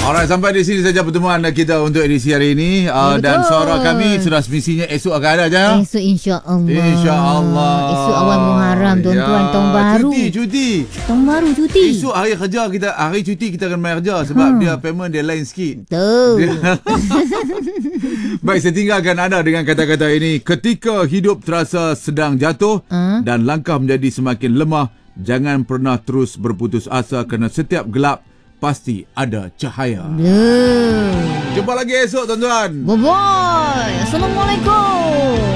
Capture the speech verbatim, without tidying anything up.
Alright, sampai di sini saja pertemuan kita untuk edisi hari ini. uh, Ya, Dan betul. suara kami sudah semestinya esok akan ada je. Esok insya-Allah. InsyaAllah. Esok awal Muharram, tuan-tuan, Ya, tahun baru. Cuti, cuti. Tahun baru cuti. Esok hari kerja kita, hari cuti kita akan main kerja sebab Hmm. dia payment dia lain sikit. Betul. Baik, saya tinggalkan anda dengan kata-kata ini. Ketika hidup terasa sedang jatuh Hmm. dan langkah menjadi semakin lemah, jangan pernah terus berputus asa kerana setiap gelap pasti ada cahaya. Yeah. Jumpa lagi esok, tuan-tuan. Bye-bye. Assalamualaikum.